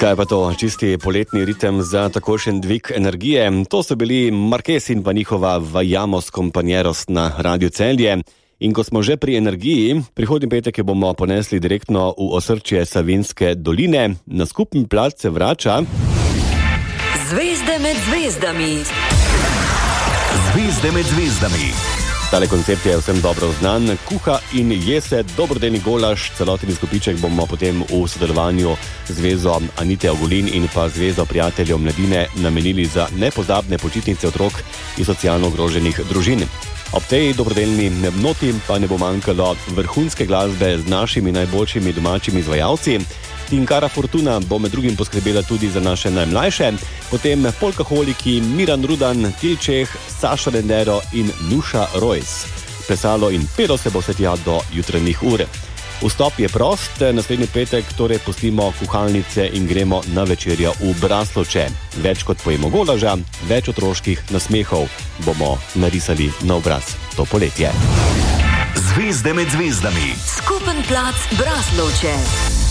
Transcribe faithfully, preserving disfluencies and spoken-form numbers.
Kaj pa to, čisti poletni ritem za takošen dvig energije? To so bili Marquez in pa njihova Vayamos Compañeros na Radio Celje. In ko smo že pri energiji, prihodnji petek jo bomo ponesli direktno v osrčje Savinjske doline. Na skupni plac se vrača Zvezde med zvezdami. Zvezde med zvezdami. Tale koncept je vsem dobro znan. Kuha in jese dobrodelni golaž. Celoten izkupiček bomo potem v sodelovanju z Zvezo Anite Ogulin in pa Zvezo prijateljev mladine namenili za nepozabne počitnice otrok iz socialno ogroženih družin. Ob tej dobrodelni noti pa ne bo manjkalo vrhunske glasbe z našimi najboljšimi domačimi izvajalci. Tinkara Fortuna bo med drugim poskrbela tudi za naše najmlajše, potem polkaholiki Miran Rudan, Tilčeh, Saša Lendero in Nuša Rojs. Plesalo in pelo se bo vse tja do jutranjih ur. Vstop je prost, naslednji petek torej pustimo kuhalnice in gremo na večerjo v Braslovče. Več kot pojemo golaža, več otroških nasmehov bomo narisali na obraz to poletje. Zvezde med zvezdami. Skupen plac Braslovče.